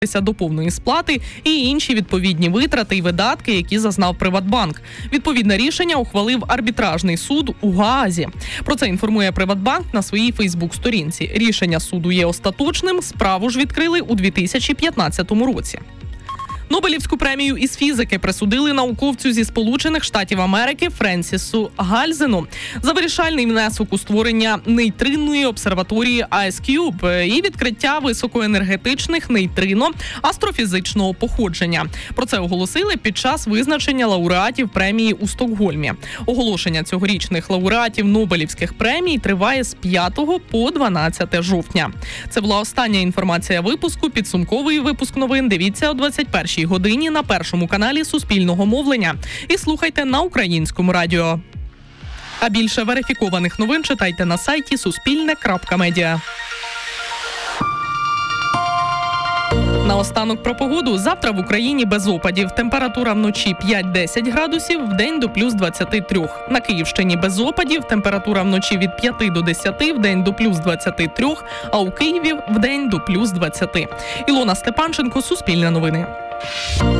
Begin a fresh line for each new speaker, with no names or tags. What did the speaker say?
до повної сплати і інші відповідні витрати і видатки, які зазнав Приватбанк. Відповідне рішення ухвалив арбітражний суд у Гаазі. Про це інформує Приватбанк на своїй Фейсбук-сторінці. Рішення суду є остаточним, справу ж відкрили у 2015 році. Нобелівську премію із фізики присудили науковцю зі Сполучених Штатів Америки Френсісу Гальзену за вирішальний внесок у створення нейтринної обсерваторії IceCube і відкриття високоенергетичних нейтрино астрофізичного походження. Про це оголосили під час визначення лауреатів премії у Стокгольмі. Оголошення цьогорічних лауреатів Нобелівських премій триває з 5 по 12 жовтня. Це була остання інформація випуску. Підсумковий випуск новин дивіться о 21 годині на першому каналі Суспільного мовлення. І слухайте на Українському радіо. А більше верифікованих новин читайте на сайті Суспільне.Медіа. Наостанок про погоду. Завтра в Україні без опадів. Температура вночі 5-10 градусів, вдень до плюс 23. На Київщині без опадів. Температура вночі від 5 до 10, вдень до плюс 23, а у Києві вдень до плюс 20. Ілона Степанченко, Суспільне новини.